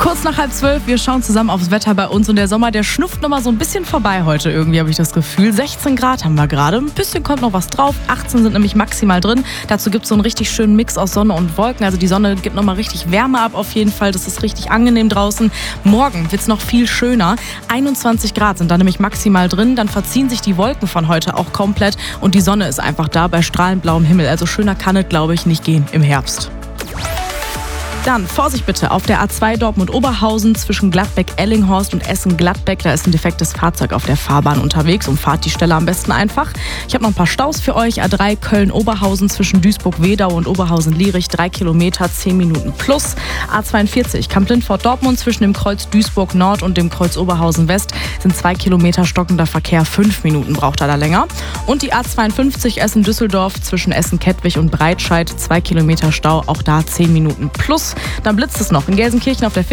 Kurz nach 11:30, wir schauen zusammen aufs Wetter bei uns und der Sommer, der schnufft nochmal so ein bisschen vorbei heute irgendwie, habe ich das Gefühl. 16 Grad haben wir gerade, ein bisschen kommt noch was drauf, 18 sind nämlich maximal drin. Dazu gibt es so einen richtig schönen Mix aus Sonne und Wolken, also die Sonne gibt nochmal richtig Wärme ab auf jeden Fall, das ist richtig angenehm draußen. Morgen wird es noch viel schöner, 21 Grad sind da nämlich maximal drin, dann verziehen sich die Wolken von heute auch komplett und die Sonne ist einfach da bei strahlend blauem Himmel, also schöner kann es, glaube ich, nicht gehen im Herbst. Dann Vorsicht bitte auf der A2 Dortmund-Oberhausen zwischen Gladbeck-Ellinghorst und Essen-Gladbeck. Da ist ein defektes Fahrzeug auf der Fahrbahn unterwegs. Umfahrt die Stelle am besten einfach. Ich habe noch ein paar Staus für euch. A3 Köln-Oberhausen zwischen Duisburg-Wedau und Oberhausen-Lierich 3 Kilometer, 10 Minuten plus. A42 Kamp-Lindfort-Dortmund zwischen dem Kreuz Duisburg-Nord und dem Kreuz Oberhausen-West sind 2 Kilometer stockender Verkehr. 5 Minuten braucht er da länger. Und die A52 Essen-Düsseldorf zwischen Essen-Kettwig und Breitscheid 2 Kilometer Stau. Auch da 10 Minuten plus. Dann blitzt es noch in Gelsenkirchen auf der